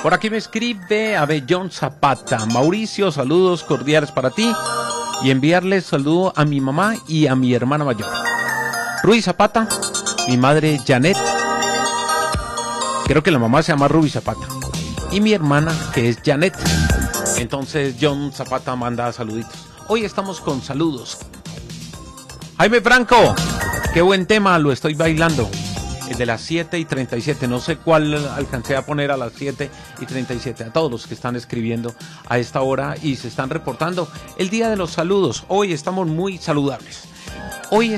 Por aquí me escribe Abellón Zapata. Mauricio, saludos cordiales para ti y enviarle saludo a mi mamá y a mi hermana mayor. Ruiz Zapata, mi madre Janet. Creo que la mamá se llama Ruby Zapata. Y mi hermana, que es Janet. Entonces John Zapata manda saluditos. Hoy estamos con saludos. Jaime Franco, qué buen tema, lo estoy bailando. El de las 7:37, no sé cuál alcancé a poner a las 7:37. A todos los que están escribiendo a esta hora y se están reportando el día de los saludos. Hoy estamos muy saludables. Hoy